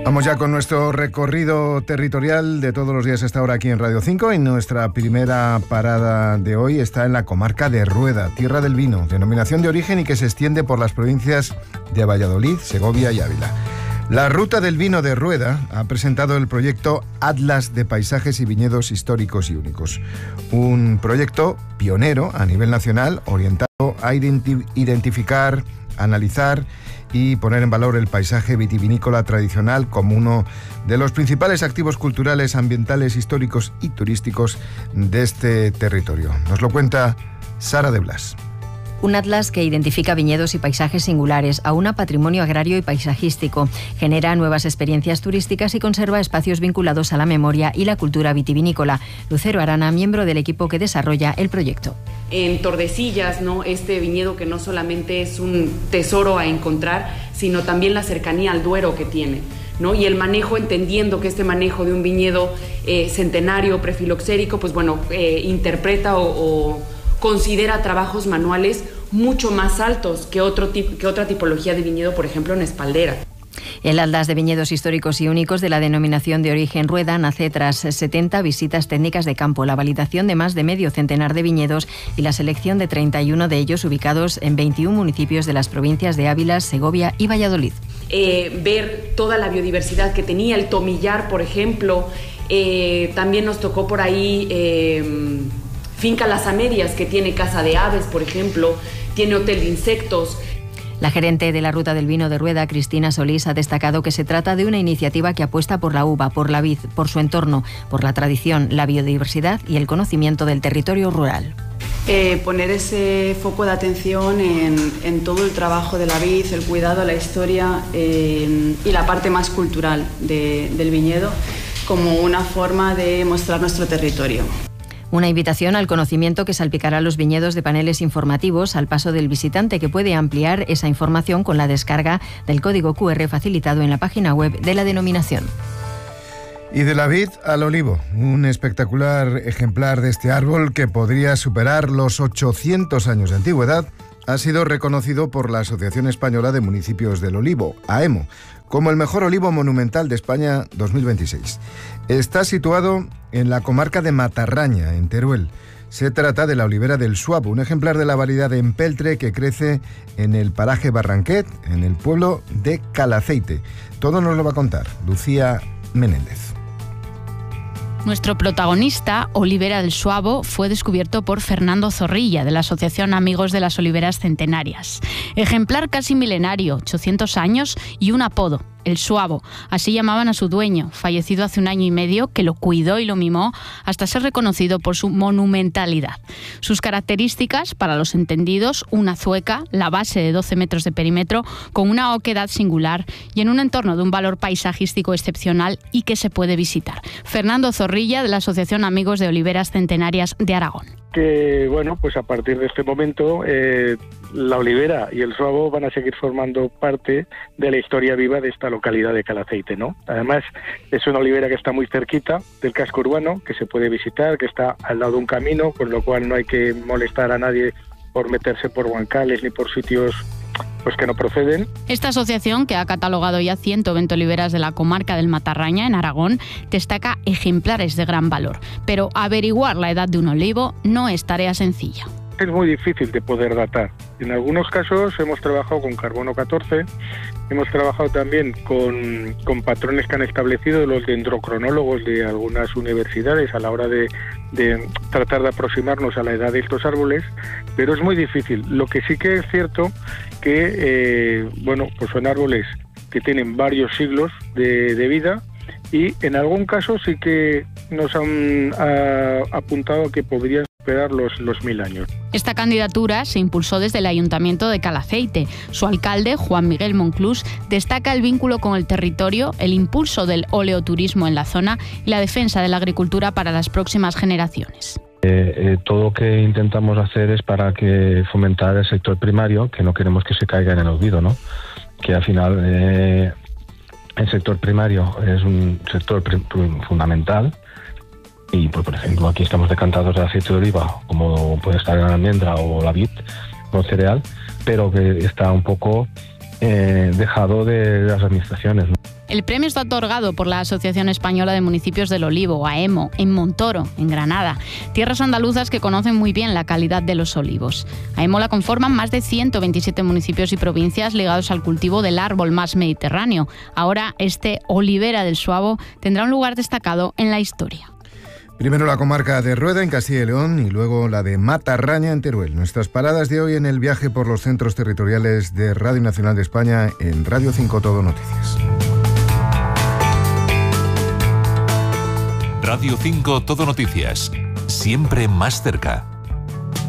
Vamos ya con nuestro recorrido territorial de todos los días hasta ahora aquí en Radio 5. Y nuestra primera parada de hoy está en la comarca de Rueda, tierra del vino, denominación de origen y que se extiende por las provincias de Valladolid, Segovia y Ávila. La Ruta del Vino de Rueda ha presentado el proyecto Atlas de Paisajes y Viñedos Históricos y Únicos, un proyecto pionero a nivel nacional orientado a identificar, analizar y poner en valor el paisaje vitivinícola tradicional como uno de los principales activos culturales, ambientales, históricos y turísticos de este territorio. Nos lo cuenta Sara de Blas. Un atlas que identifica viñedos y paisajes singulares, aúna patrimonio agrario y paisajístico, genera nuevas experiencias turísticas y conserva espacios vinculados a la memoria y la cultura vitivinícola. Lucero Arana, miembro del equipo que desarrolla el proyecto. En Tordesillas, ¿no? Este viñedo que no solamente es un tesoro a encontrar, sino también la cercanía al Duero que tiene, ¿no? Y el manejo, entendiendo que este manejo de un viñedo centenario, prefiloxérico, pues bueno, interpreta o considera trabajos manuales mucho más altos que otra tipología de viñedo, por ejemplo, en espaldera. El Atlas de Viñedos Históricos y Únicos de la denominación de origen Rueda nace tras 70 visitas técnicas de campo, la validación de más de medio centenar de viñedos y la selección de 31 de ellos ubicados en 21 municipios de las provincias de Ávila, Segovia y Valladolid. Ver toda la biodiversidad que tenía el tomillar, por ejemplo, también nos tocó por ahí Finca Las Amérias, que tiene casa de aves, por ejemplo, tiene hotel de insectos. La gerente de la Ruta del Vino de Rueda, Cristina Solís, ha destacado que se trata de una iniciativa que apuesta por la uva, por la vid, por su entorno, por la tradición, la biodiversidad y el conocimiento del territorio rural. Poner ese foco de atención en todo el trabajo de la vid, el cuidado, la historia y la parte más cultural del viñedo como una forma de mostrar nuestro territorio. Una invitación al conocimiento que salpicará los viñedos de paneles informativos al paso del visitante, que puede ampliar esa información con la descarga del código QR facilitado en la página web de la denominación. Y de la vid al olivo, un espectacular ejemplar de este árbol que podría superar los 800 años de antigüedad, ha sido reconocido por la Asociación Española de Municipios del Olivo, AEMO, como el mejor olivo monumental de España 2026. Está situado en la comarca de Matarraña, en Teruel. Se trata de la olivera del Suabo, un ejemplar de la variedad de empeltre que crece en el paraje Barranquet, en el pueblo de Calaceite. Todo nos lo va a contar Lucía Menéndez. Nuestro protagonista, Olivera del Suabo, fue descubierto por Fernando Zorrilla, de la Asociación Amigos de las Oliveras Centenarias. Ejemplar casi milenario, 800 años y un apodo, el Suabo. Así llamaban a su dueño, fallecido hace 1 año y medio, que lo cuidó y lo mimó hasta ser reconocido por su monumentalidad. Sus características, para los entendidos, una zueca, la base de 12 metros de perímetro, con una oquedad singular y en un entorno de un valor paisajístico excepcional y que se puede visitar. Fernando Zorrilla, de la Asociación Amigos de Oliveras Centenarias de Aragón. Que bueno, pues a partir de este momento la olivera y el suabo van a seguir formando parte de la historia viva de esta localidad de Calaceite, ¿no? Además, es una olivera que está muy cerquita del casco urbano, que se puede visitar, que está al lado de un camino, con lo cual no hay que molestar a nadie por meterse por bancales ni por sitios pues que no proceden. Esta asociación, que ha catalogado ya 120 oliveras de la comarca del Matarraña, en Aragón, destaca ejemplares de gran valor. Pero averiguar la edad de un olivo no es tarea sencilla. Es muy difícil de poder datar. En algunos casos hemos trabajado con carbono 14, hemos trabajado también con patrones que han establecido los dendrocronólogos de algunas universidades a la hora de tratar de aproximarnos a la edad de estos árboles, pero es muy difícil. Lo que sí que es cierto que pues son árboles que tienen varios siglos de vida y en algún caso sí que nos han apuntado que podrían superar los 1000 años. Esta candidatura se impulsó desde el Ayuntamiento de Calaceite. Su alcalde, Juan Miguel Monclús, destaca el vínculo con el territorio, el impulso del oleoturismo en la zona y la defensa de la agricultura para las próximas generaciones. Todo lo que intentamos hacer es para que fomentar el sector primario, que no queremos que se caiga en el olvido, ¿no? Que al final el sector primario es un sector fundamental. Y por ejemplo, aquí estamos decantados de aceite de oliva, como puede estar la almendra o la vid o cereal, pero que está un poco dejado de las administraciones, ¿no? El premio está otorgado por la Asociación Española de Municipios del Olivo, AEMO, en Montoro, en Granada, tierras andaluzas que conocen muy bien la calidad de los olivos. AEMO la conforman más de 127 municipios y provincias ligados al cultivo del árbol más mediterráneo. Ahora este Olivera del Suavo tendrá un lugar destacado en la historia. Primero la comarca de Rueda, en Castilla y León, y luego la de Matarraña, en Teruel. Nuestras paradas de hoy en el viaje por los centros territoriales de Radio Nacional de España en Radio 5 Todo Noticias. Radio 5 Todo Noticias, siempre más cerca.